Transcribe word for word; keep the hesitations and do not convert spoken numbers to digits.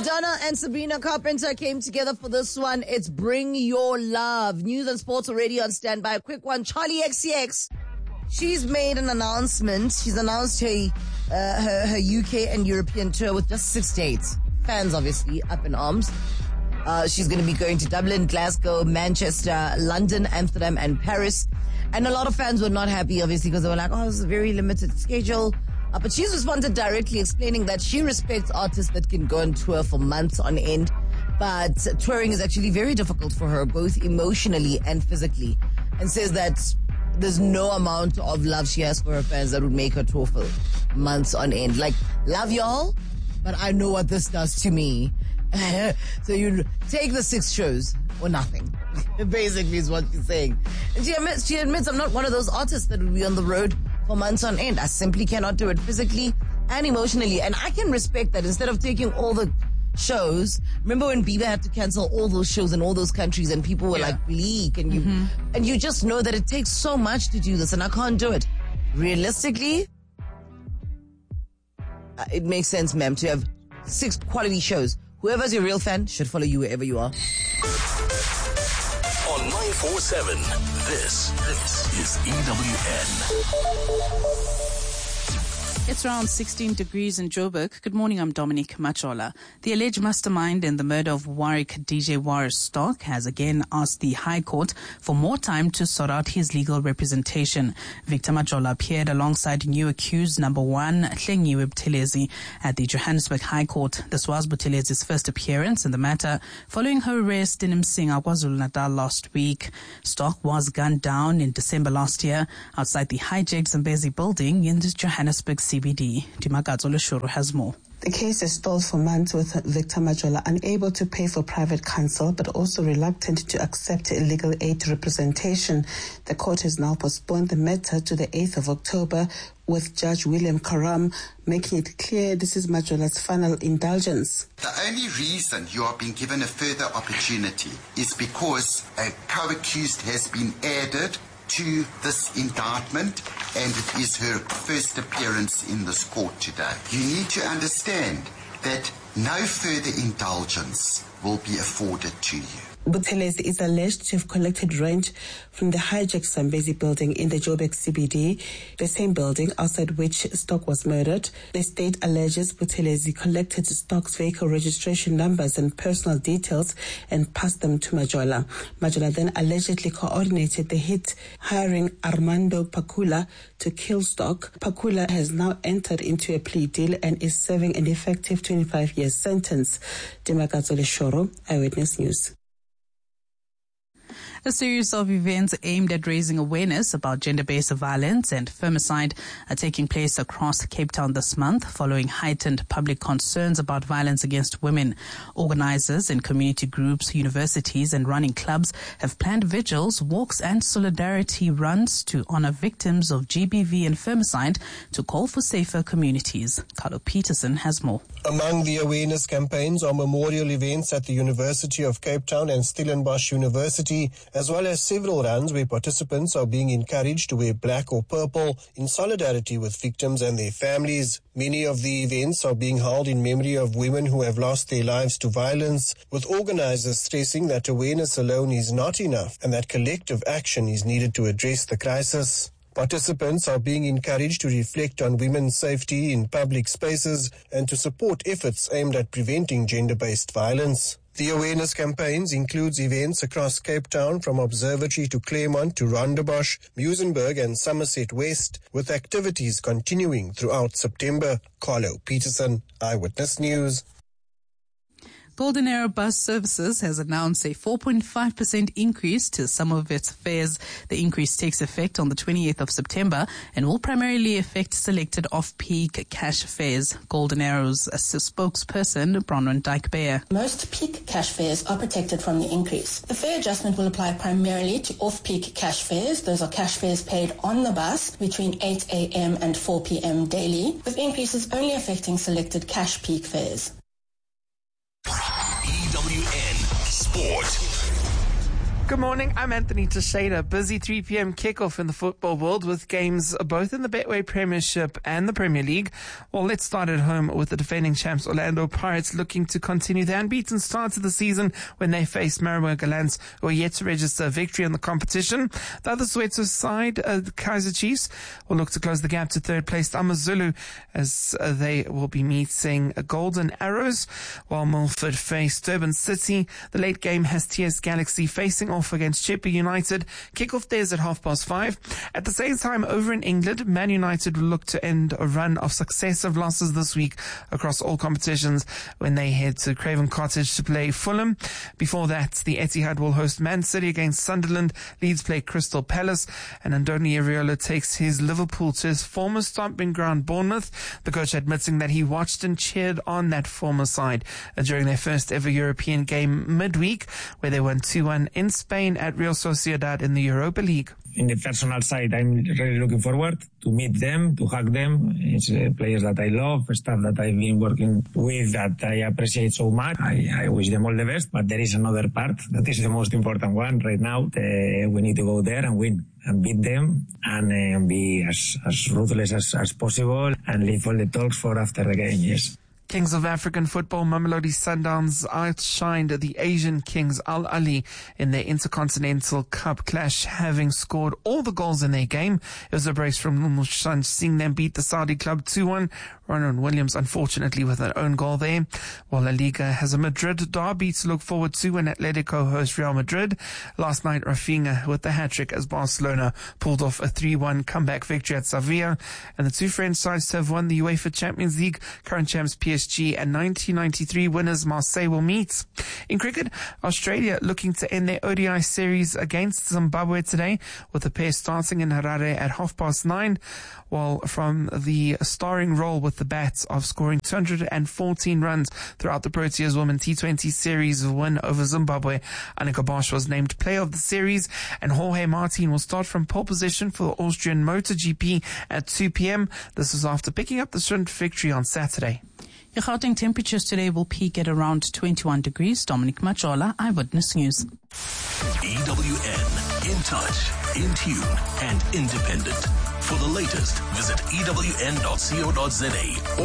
Madonna and Sabrina Carpenter came together for this one. It's Bring Your Love. News and sports already on standby. A quick one. Charlie X C X. She's made an announcement. She's announced her, uh, her, her U K and European tour with just six dates. Fans obviously up in arms. Uh, she's going to be going to Dublin, Glasgow, Manchester, London, Amsterdam, and Paris. And a lot of fans were not happy, obviously, because they were like, oh, this is a very limited schedule. Uh, but she's responded directly, explaining that she respects artists that can go on tour for months on end. But touring is actually very difficult for her, both emotionally and physically. And says that there's no amount of love she has for her fans that would make her tour for months on end. Like, love y'all, but I know what this does to me. So you take the six shows or nothing. Basically is what she's saying. And she admits, she admits, I'm not one of those artists that would be on the road for months on end. I simply cannot do it physically and emotionally. And I can respect that. Instead of taking all the shows, remember when Bieber had to cancel all those shows in all those countries and people were yeah. like bleak, and you mm-hmm. and you just know that it takes so much to do this, and I can't do it. Realistically, uh, it makes sense, ma'am, to have six quality shows. Whoever's your real fan should follow you wherever you are. On nine four seven, this, this is E W N. It's around sixteen degrees in Joburg. Good morning, I'm Dominique Machola. The alleged mastermind in the murder of Warwick D J Waris Stock has again asked the High Court for more time to sort out his legal representation. Victor Machola appeared alongside new accused number one, Hlengiwe Buthelezi, at the Johannesburg High Court. This was Buthelezi's first appearance in the matter following her arrest in Msinga, KwaZulu-Natal last week. Stock was gunned down in December last year outside the hijacked Zambezi building in the Johannesburg C B D. Dimakazo Leshuru has more. The case has stalled for months, with Victor Machola unable to pay for private counsel but also reluctant to accept legal aid representation. The court has now postponed the matter to the eighth of October, with Judge William Karam making it clear this is Machola's final indulgence. The only reason you are being given a further opportunity is because a co-accused has been added to this indictment, and it is her first appearance in this court today. You need to understand that no further indulgence will be afforded to you. Buthelezi is alleged to have collected rent from the hijacked Zambezi building in the Joburg C B D, the same building outside which Stock was murdered. The state alleges Buthelezi collected Stock's vehicle registration numbers and personal details and passed them to Machola. Machola then allegedly coordinated the hit, hiring Armando Pakula to kill Stock. Pakula has now entered into a plea deal and is serving an effective twenty-five year sentence. Dimakazo Leshoro, Eyewitness News. A series of events aimed at raising awareness about gender-based violence and femicide are taking place across Cape Town this month following heightened public concerns about violence against women. Organizers in community groups, universities and running clubs have planned vigils, walks and solidarity runs to honor victims of G B V and femicide to call for safer communities. Carlo Peterson has more. Among the awareness campaigns are memorial events at the University of Cape Town and Stellenbosch University, as well as several runs where participants are being encouraged to wear black or purple in solidarity with victims and their families. Many of the events are being held in memory of women who have lost their lives to violence, with organizers stressing that awareness alone is not enough and that collective action is needed to address the crisis. Participants are being encouraged to reflect on women's safety in public spaces and to support efforts aimed at preventing gender-based violence. The awareness campaigns includes events across Cape Town from Observatory to Claremont to Rondebosch, Muizenberg and Somerset West, with activities continuing throughout September. Carlo Peterson, Eyewitness News. Golden Arrow Bus Services has announced a four point five percent increase to some of its fares. The increase takes effect on the twenty-eighth of September and will primarily affect selected off-peak cash fares. Golden Arrow's spokesperson, Bronwyn Dyke-Beyer. Most peak cash fares are protected from the increase. The fare adjustment will apply primarily to off-peak cash fares. Those are cash fares paid on the bus between eight a.m. and four p.m. daily, with increases only affecting selected cash peak fares. E W N Sport. Good morning, I'm Anthony Teixeira. Busy three p.m. kickoff in the football world with games both in the Betway Premiership and the Premier League. Well, let's start at home with the defending champs Orlando Pirates looking to continue the unbeaten start to the season when they face Maribor Gallants, who are yet to register a victory in the competition. The other Soweto side, uh, the Kaizer Chiefs, will look to close the gap to third place AmaZulu as uh, they will be meeting uh, Golden Arrows, while Milford face Durban City. The late game has T S Galaxy facing off against Chippa United. Kickoff there is at half past five. At the same time, over in England, Man United will look to end a run of successive losses this week across all competitions when they head to Craven Cottage to play Fulham. Before that, the Etihad will host Man City against Sunderland. Leeds play Crystal Palace, and Andoni Iraola takes his Liverpool to his former stomping ground Bournemouth. The coach admitting that he watched and cheered on that former side uh, during their first ever European game midweek, where they won two one in Spain at Real Sociedad in the Europa League. In the personal side, I'm really looking forward to meet them, to hug them. It's uh, players that I love, staff that I've been working with that I appreciate so much. I, I wish them all the best, but there is another part that is the most important one right now. The, we need to go there and win and beat them and uh, be as, as ruthless as, as possible and leave all the talks for after the game, yes. Kings of African football, Mamelodi Sundowns outshined the Asian Kings Al Ali in their Intercontinental Cup clash, having scored all the goals in their game. It was a brace from Numushan, seeing them beat the Saudi club two one. Ronan Williams, unfortunately, with an own goal there. While La Liga has a Madrid derby to look forward to when Atletico hosts Real Madrid. Last night, Rafinha with the hat-trick as Barcelona pulled off a three one comeback victory at Sevilla. And the two French sides have won the UEFA Champions League. Current champs P S G and nineteen ninety-three winners Marseille will meet. In cricket, Australia looking to end their O D I series against Zimbabwe today, with the pair starting in Harare at half past nine. While from the starring role with the bats of scoring two hundred fourteen runs throughout the Proteas Women T twenty Series win over Zimbabwe, Annika Bosch was named player of the series, and Jorge Martin will start from pole position for the Austrian MotoGP at two p.m. This is after picking up the sprint victory on Saturday. Your Gauteng temperatures today will peak at around twenty-one degrees. Dominic Machola, Eyewitness News. E W N, in touch, in tune, and independent. For the latest, visit E W N dot co dot za